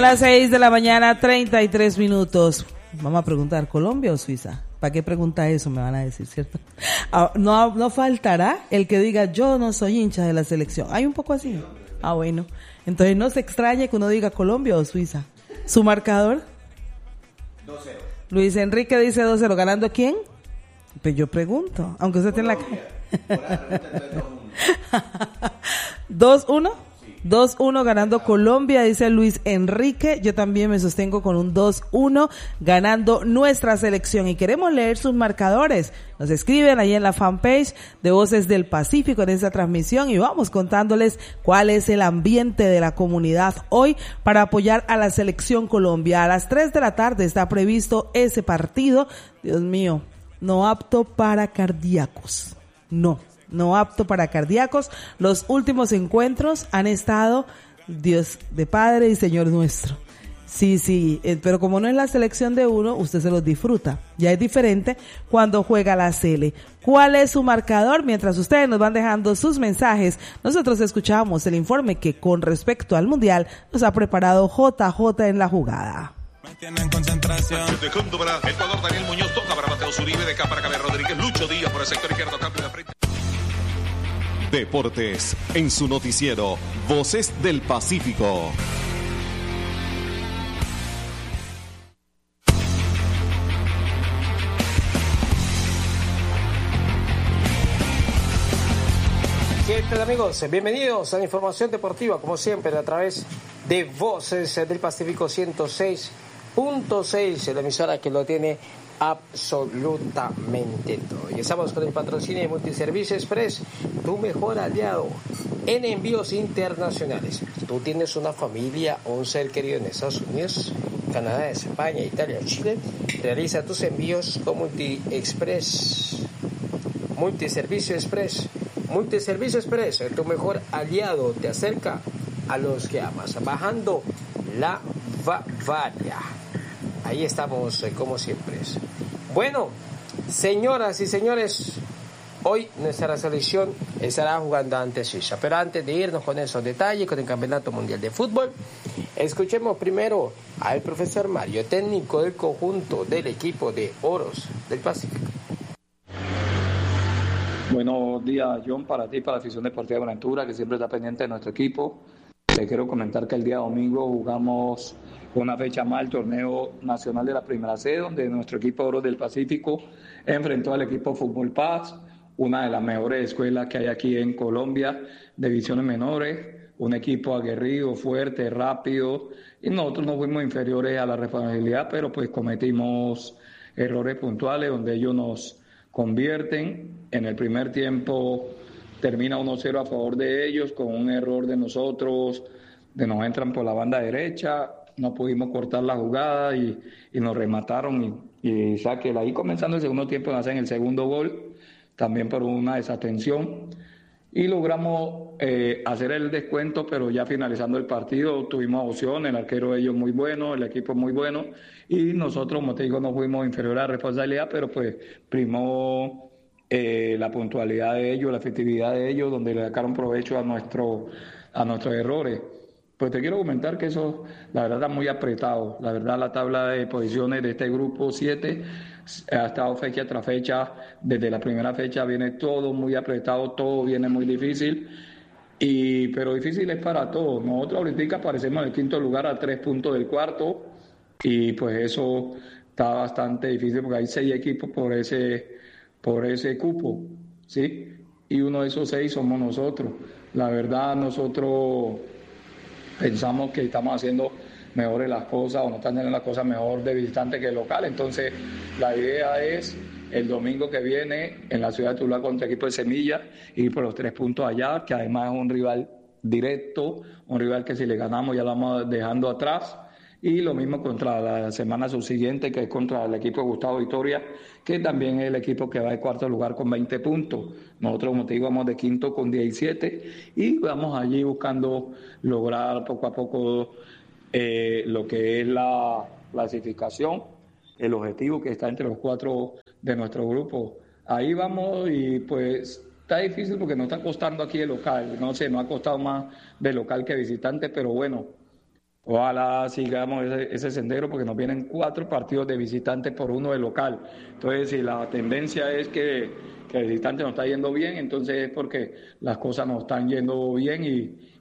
Las 6 de la mañana, 33 minutos. Vamos a preguntar, ¿Colombia o Suiza? ¿Para qué pregunta eso? Me van a decir, ¿cierto? No faltará el que diga, yo no soy hincha de la selección. ¿Hay un poco así? Bueno. Entonces no se extrañe que uno diga Colombia o Suiza. ¿Su marcador? 2-0. Luis Enrique dice 2-0. ¿Ganando quién? Pues yo pregunto, aunque usted esté en la calle. 2-1. 2-1 ganando Colombia, dice Luis Enrique. Yo también me sostengo con un 2-1 ganando nuestra selección. Y queremos leer sus marcadores. Nos escriben ahí en la fanpage de Voces del Pacífico en esta transmisión y vamos contándoles cuál es el ambiente de la comunidad hoy para apoyar a la selección Colombia. A las 3 de la tarde está previsto ese partido. Dios mío, no apto para cardíacos. No apto para cardíacos. Los últimos encuentros han estado Dios de Padre y Señor nuestro. Sí, pero como no es la selección de uno, usted se los disfruta. Ya es diferente cuando juega la Sele. ¿Cuál es su marcador? Mientras ustedes nos van dejando sus mensajes, nosotros escuchamos el informe que con respecto al Mundial nos ha preparado JJ en la jugada. Tienen concentración. Dejando para Ecuador, Daniel Muñoz toca para Mateo Zuribe, de acá para Cabez Rodríguez, Lucho Díaz por el sector izquierdo, cambio de frente. Deportes en su noticiero Voces del Pacífico. ¿Qué tal, amigos? Bienvenidos a la información deportiva, como siempre, a través de Voces del Pacífico 106.6, la emisora que lo tiene absolutamente todo. Y estamos con el patrocinio de Multiservicio Express, tu mejor aliado en envíos internacionales. Tú tienes una familia o un ser querido en Estados Unidos, Canadá, España, Italia o Chile. Realiza tus envíos con Multiservicio Express. Multiservicio Express, tu mejor aliado, te acerca a los que amas. Bajando la Bavaria. Ahí estamos, como siempre. Bueno, señoras y señores, hoy nuestra selección estará jugando ante Suiza. Pero antes de irnos con esos detalles, con el Campeonato Mundial de Fútbol, escuchemos primero al profesor Mario, técnico del conjunto del equipo de Oros del Pacífico. Buenos días, John, para ti, para la afición deportiva de Buenaventura, que siempre está pendiente de nuestro equipo. Te quiero comentar que el día domingo jugamos una fecha más el torneo nacional de la Primera C, donde nuestro equipo Oro del Pacífico enfrentó al equipo Fútbol Paz, una de las mejores escuelas que hay aquí en Colombia, de divisiones menores, un equipo aguerrido, fuerte, rápido, y nosotros no fuimos inferiores a la responsabilidad, pero pues cometimos errores puntuales donde ellos nos convierten. En el primer tiempo termina 1-0 a favor de ellos con un error de nosotros, nos entran por la banda derecha, no pudimos cortar la jugada y nos remataron y saque. Ahí comenzando el segundo tiempo nos hacen el segundo gol, también por una desatención, y logramos hacer el descuento, pero ya finalizando el partido tuvimos opción, el arquero de ellos muy bueno, el equipo muy bueno, y nosotros, como te digo, no fuimos inferiores a la responsabilidad, pero pues primó la puntualidad de ellos, la efectividad de ellos, donde le sacaron provecho a nuestros errores. Pues te quiero comentar que eso, la verdad, está muy apretado. La verdad, la tabla de posiciones de este grupo 7 ha estado fecha tras fecha. Desde la primera fecha viene todo muy apretado, todo viene muy difícil. Pero difícil es para todos. Nosotros ahorita aparecemos en el quinto lugar a 3 puntos del cuarto. Y pues eso está bastante difícil porque hay 6 equipos por ese cupo, ¿sí? Y uno de esos 6 somos nosotros. La verdad, nosotros pensamos que estamos haciendo mejores las cosas o no están haciendo las cosas mejor de visitante que de local. Entonces, la idea es el domingo que viene en la ciudad de Tuluá contra el equipo de Semilla, ir por los 3 puntos allá, que además es un rival directo, un rival que si le ganamos ya lo vamos dejando atrás. Y lo mismo contra la semana subsiguiente, que es contra el equipo de Gustavo Vitoria, que también es el equipo que va de cuarto lugar con 20 puntos. Nosotros, como te digo, vamos de quinto con 17 y vamos allí buscando lograr poco a poco lo que es la clasificación, el objetivo que está entre los 4 de nuestro grupo. Ahí vamos y pues está difícil porque nos está costando aquí el local. No sé, nos ha costado más de local que visitante, pero bueno. Ojalá sigamos ese sendero porque nos vienen 4 partidos de visitantes por 1 de local. Entonces, si la tendencia es que el visitante nos está yendo bien, entonces es porque las cosas nos están yendo bien